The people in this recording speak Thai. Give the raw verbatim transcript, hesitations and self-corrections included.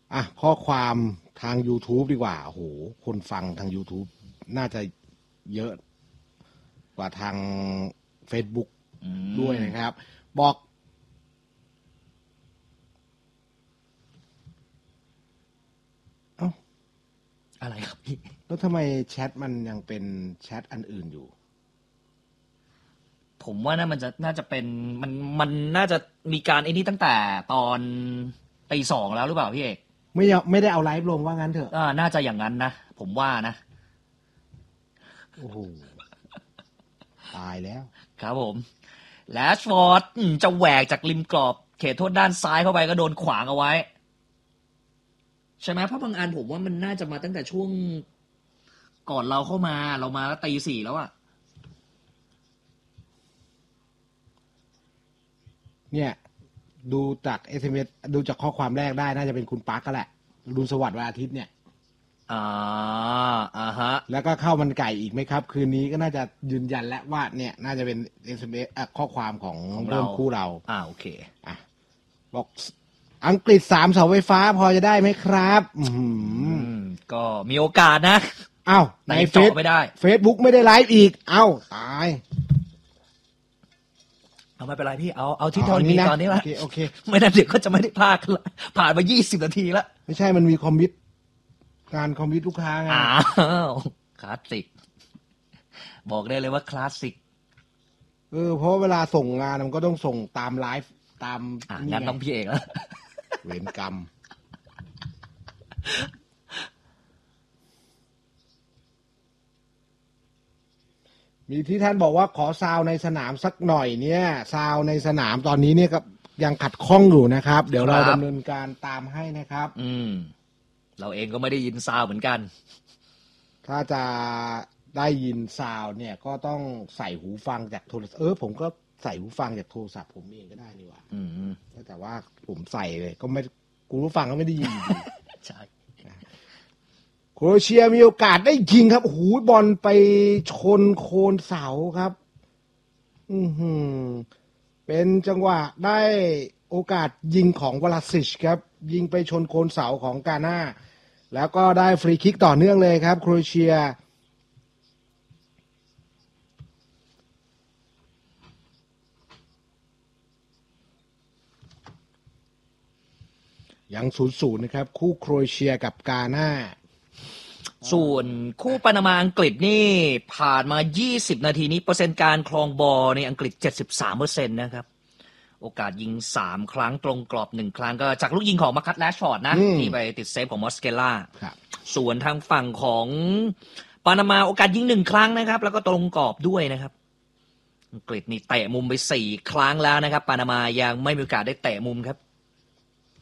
อ่ะข้อความทาง YouTube ดีกว่าโอ้โหคนฟังทาง YouTube น่าจะเยอะกว่าทาง Facebook ด้วยนะครับบอกเอ้าอะไรครับพี่แล้วทำไมแชทมันยังเป็นแชทอันอื่นอยู่ผมว่าน่ามันจะน่าจะเป็นมันมันน่าจะมีการไอ้นี่ตั้งแต่ตอนตีสองแล้วหรือเปล่าพี่เอกไม่ไม่ได้เอาไลฟ์ลงว่างั้นเถอะอ่าน่าจะอย่างนั้นนะผมว่านะโอ้โหตายแล้วครับผมแลชฟอร์ดจะแหวกจากริมกรอบเขตโทษด้านซ้ายเข้าไปก็โดนขวางเอาไว้ใช่ไหมเพราะบางอันผมว่ามันน่าจะมาตั้งแต่ช่วงก่อนเราเข้ามาเรามาแล้วตีสี่แล้วอะเนี่ยดูจาก เอส เอ็ม เอส ดูจากข้อความแรกได้น่าจะเป็นคุณปั๊กก็แหละดูสวัสดิ์วันอาทิตย์เนี่ยอ่าอ่าฮะแล้วก็ข้าวมันไก่อีกไหมครับคืนนี้ก็น่าจะยืนยันแล้วว่าเนี่ยน่าจะเป็น เอส เอ็ม เอส ข้อความของเริ่มคู่เราอ่าโอเคอ่ะบอกอังกฤษสามเสาไฟฟ้าพอจะได้ไหมครับอืมก็มีโอกาสนะอ้าวในเฟซไม่ได้เฟซบุ๊กไม่ได้ไลฟ์อีกเอ้าตายเอาไม่เป็นไรพี่เอาเอาที่เท่านี้ตอนนี้ละโอเคโอเคไม่นั้นเดี๋ยวก็จะไม่ได้พากันละผ่านมายี่สิบนาทีละไม่ใช่มันมีคอมมิตงานคอมมิตลูกค้าไงอ้าวคลาสสิกบอกได้เลยว่าคลาสสิกเออเพราะเวลาส่งงานมันก็ต้องส่งตามไลฟ์ตามงานต้องพี่เอกแล้วเวรกรรมมีที่ท่านบอกว่าขอซาวในสนามสักหน่อยเนี่ยซาวในสนามตอนนี้เนี่ยก็ยังขัดข้องอยู่นะครับเดี๋ยวเราดำเนินการตามให้นะครับอืมเราเองก็ไม่ได้ยินซาวเหมือนกันถ้าจะได้ยินซาวเนี่ยก็ต้องใส่หูฟังจากโทรศัพท์เออผมก็ใส่หูฟังจากโทรศัพท์ผมเองก็ได้นี่หว่าอืมแต่ว่าผมใส่เลยก็ไม่กูรู้ฟังก็ไม่ได้ยินดีใช่โครเอเชียมีโอกาสได้ยิงครับหูบอลไปชนโคนเสาครับอือหือเป็นจังหวะได้โอกาสยิงของวลาซิชครับยิงไปชนโคนเสาของกาน่าแล้วก็ได้ฟรีคิกต่อเนื่องเลยครับโครเอเชียยังศูนย์ศูนย์นะครับคู่โครเอเชียกับกาน่าส่วนคู่ปานามาอังกฤษนี่ผ่านมายี่สิบนาทีนี้เปอร์เซ็นต์การครองบอลในอังกฤษ เจ็ดสิบสามเปอร์เซ็นต์ นะครับโอกาสยิงสามครั้งตรงกรอบหนึ่งครั้งก็จากลูกยิงของมาคัตแรชฟอร์ดนะที่ไปติดเซฟของมอสเกล่าส่วนทางฝั่งของปานามาโอกาสยิงหนึ่งครั้งนะครับแล้วก็ตรงกรอบด้วยนะครับอังกฤษนี่เตะมุมไปสี่ครั้งแล้วนะครับปานามายังไม่มีโอกาสได้เตะมุมครับ